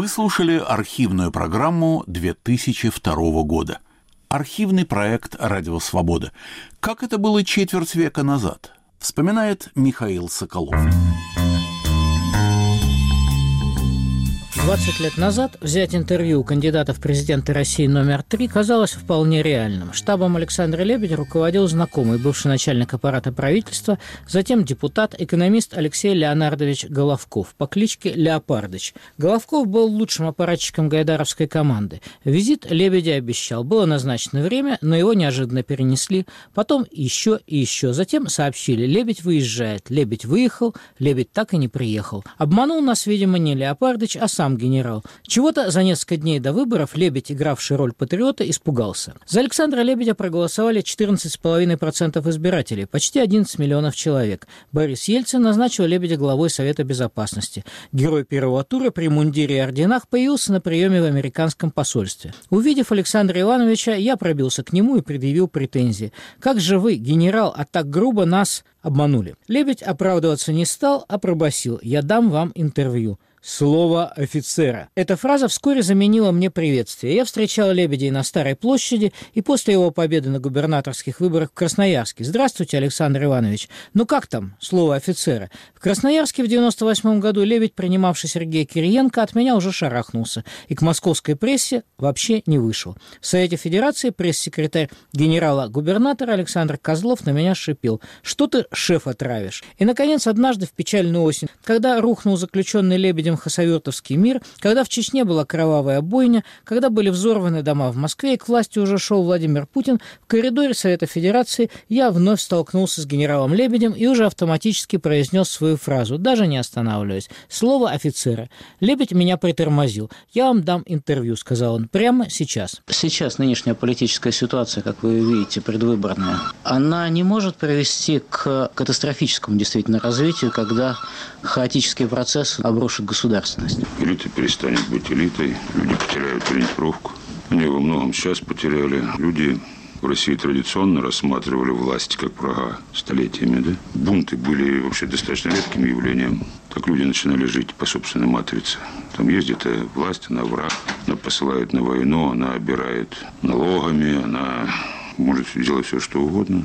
Вы слушали архивную программу 2002 года. Архивный проект «Радио Свобода». Как это было четверть века назад, вспоминает Михаил Соколов. 20 лет назад взять интервью у кандидата в президенты России номер 3 казалось вполне реальным. Штабом Александра Лебедя руководил знакомый, бывший начальник аппарата правительства, затем депутат, экономист Алексей Леонардович Головков по кличке Леопардыч. Головков был лучшим аппаратчиком гайдаровской команды. Визит Лебедя обещал. Было назначено время, но его неожиданно перенесли. Потом еще и еще. Затем сообщили: Лебедь выезжает. Лебедь выехал, Лебедь так и не приехал. Обманул нас, видимо, не Леопардыч, а сам генерал. Чего-то за несколько дней до выборов Лебедь, игравший роль патриота, испугался. За Александра Лебедя проголосовали 14,5% избирателей, почти 11 миллионов человек. Борис Ельцин назначил Лебедя главой Совета Безопасности. Герой первого тура при мундире и орденах появился на приеме в американском посольстве. Увидев Александра Ивановича, я пробился к нему и предъявил претензии. «Как же вы, генерал, а так грубо нас обманули?» Лебедь оправдываться не стал, а пробасил: «Я дам вам интервью». Слово офицера. Эта фраза вскоре заменила мне приветствие. Я встречал Лебедя на Старой площади и после его победы на губернаторских выборах в Красноярске. «Здравствуйте, Александр Иванович. Ну как там? Слово офицера». В Красноярске в 98 году Лебедь, принимавший Сергея Кириенко, от меня уже шарахнулся и к московской прессе вообще не вышел. В Совете Федерации пресс-секретарь генерала-губернатора Александр Козлов на меня шипел: «Что ты, шефа, травишь?» И, наконец, однажды в печальную осень, когда рухнул заключенный Лебедем хасавюртовский мир, когда в Чечне была кровавая бойня, когда были взорваны дома в Москве и к власти уже шел Владимир Путин, в коридоре Совета Федерации я вновь столкнулся с генералом Лебедем и уже автоматически произнес свою фразу, даже не останавливаясь: «Слово офицера». Лебедь меня притормозил. «Я вам дам интервью», — сказал он, — «прямо сейчас». Сейчас нынешняя политическая ситуация, как вы видите, предвыборная, она не может привести к катастрофическому действительно развитию, когда хаотический процесс обрушит государственность. Элита перестанет быть элитой, люди потеряют ориентировку. Они во многом сейчас потеряли. Люди в России традиционно рассматривали власть как врага столетиями. Да? Бунты были вообще достаточно редким явлением. Так люди начинали жить по собственной матрице. Там есть эта власть, она враг, она посылает на войну, она обирает налогами, она может делать все, что угодно.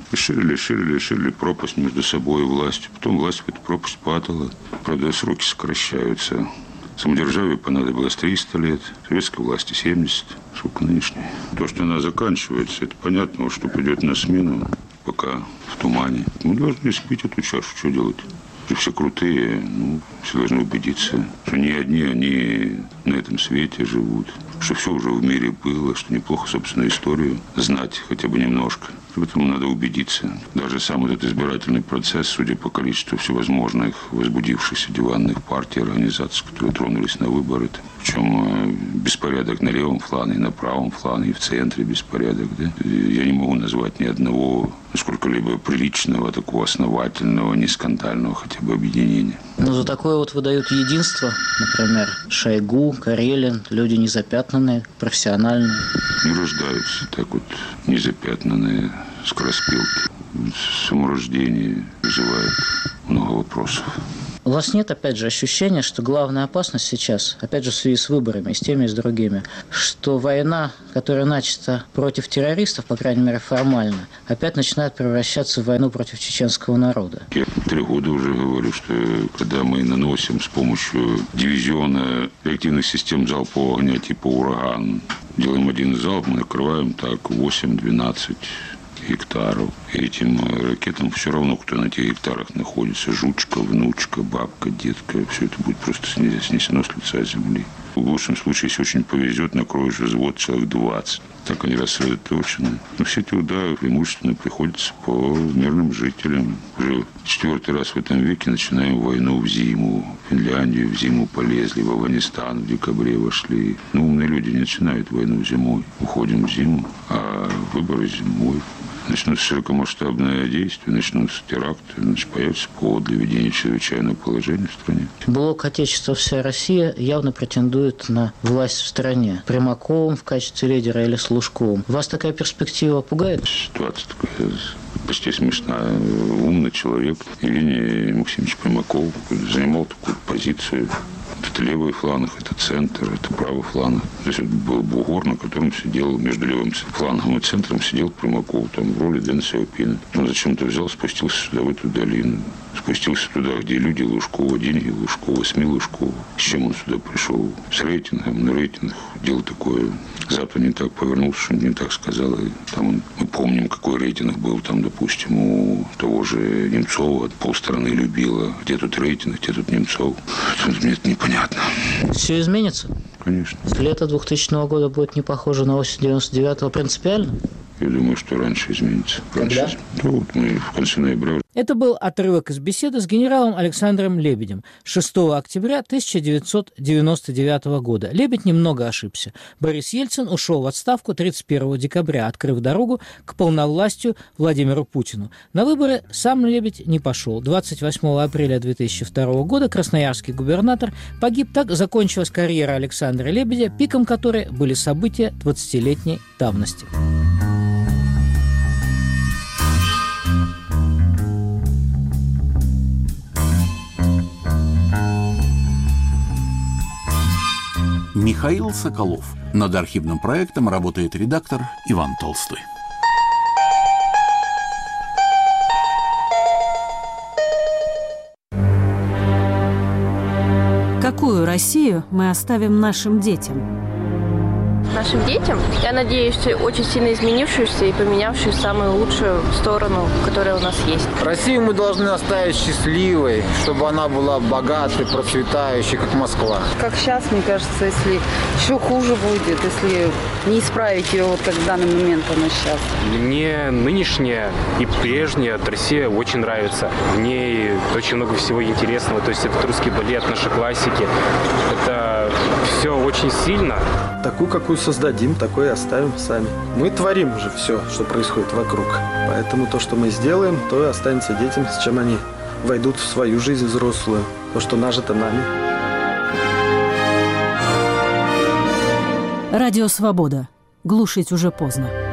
Ширили пропасть между собой и властью. Потом власть в эту пропасть падала. Правда, сроки сокращаются. Самодержавию понадобилось 300 лет, советской власти 70. Сколько нынешней? То, что она заканчивается, это понятно, что придет на смену, пока в тумане. Мы должны спить эту чашу, что делать? Все крутые, все должны убедиться, что не одни они на этом свете живут, что все уже в мире было, что неплохо собственную историю знать хотя бы немножко. В этом надо убедиться. Даже сам этот избирательный процесс, судя по количеству всевозможных возбудившихся диванных партий, организаций, которые тронулись на выборы, причем беспорядок на левом флане, и на правом флане, и в центре беспорядок. Да? Я не могу назвать ни одного сколько-либо приличного, такого основательного, не скандального хотя бы объединения. Но за такое вот выдают единство, например, Шойгу, Карелин, люди незапятнанные, профессиональные. Не рождаются так вот незапятнанные скороспелки. Саморождение вызывает много вопросов. У вас нет, опять же, ощущения, что главная опасность сейчас, опять же, в связи с выборами, с теми и с другими, что война, которая начата против террористов, по крайней мере, формально, опять начинает превращаться в войну против чеченского народа? Я 3 года уже говорю, что когда мы наносим с помощью дивизиона реактивных систем залпового огня типа «Ураган», делаем один залп, мы накрываем так 8-12 гектаров. И этим ракетам все равно, кто на этих гектарах находится. Жучка, внучка, бабка, детка. Все это будет просто снесено с лица земли. В лучшем случае, если очень повезет, накроешь взвод человек 20. Так они рассредоточены. Но все эти удары преимущественно приходятся по мирным жителям. Уже 4-й раз в этом веке начинаем войну в зиму. В Финляндию в зиму полезли, в Афганистан в декабре вошли. Умные люди не начинают войну зимой. Уходим в зиму, а выборы зимой. Начнутся широкомасштабное действие, начнутся теракты, значит, появится повод для введения чрезвычайного положения в стране. Блок «Отечество. Вся Россия» явно претендует на власть в стране. Примаковым в качестве лидера или с Лужковым. Вас такая перспектива пугает? Ситуация такая почти смешная. Умный человек Евгений Максимович Примаков занимал такую позицию. Это левый фланг, это центр, это правый фланг. Здесь вот был бугор, на котором сидел между левым флангом и центром сидел Примаков, там в роли Дэн Сяопина. Он зачем-то взял, спустился сюда, в эту долину. Спустился туда, где люди Лужкова, деньги Лужкова, СМИ Лужкова. С чем он сюда пришел? С рейтингом, на рейтинг. Дело такое. Запад не так повернулся, что не так сказал. И там мы помним, какой рейтинг был там, допустим, у того же Немцова. Полстраны любила. Где тут рейтинг, где тут Немцов? Мне это непонятно. Все изменится? Конечно. Лето 2000 года будет не похоже на осень 99-го принципиально? Я думаю, что раньше изменится. Когда? Да, вот мы в конце ноября. Это был отрывок из беседы с генералом Александром Лебедем 6 октября 1999 года. Лебедь немного ошибся. Борис Ельцин ушел в отставку 31 декабря, открыв дорогу к полновластию Владимиру Путину. На выборы сам Лебедь не пошел. 28 апреля 2002 года красноярский губернатор погиб. Так закончилась карьера Александра Лебедя, пиком которой были события 20-летней давности. Михаил Соколов. Над архивным проектом работает редактор Иван Толстой. Какую Россию мы оставим нашим детям? Нашим детям, я надеюсь, очень сильно изменившуюся и поменявшую самую лучшую сторону, которая у нас есть. Россию мы должны оставить счастливой, чтобы она была богатой, процветающей, как Москва. Как сейчас, мне кажется, если еще хуже будет, если не исправить ее, вот как в данный момент она сейчас. Мне нынешняя и прежняя Россия очень нравится. В ней очень много всего интересного. То есть это русский балет, наши классики. Это все очень сильно. Такую, какую создадим, такой и оставим сами. Мы творим уже все, что происходит вокруг. Поэтому то, что мы сделаем, то и останется детям, с чем они войдут в свою жизнь взрослую. То, что нажито нами. Радио «Свобода». Глушить уже поздно.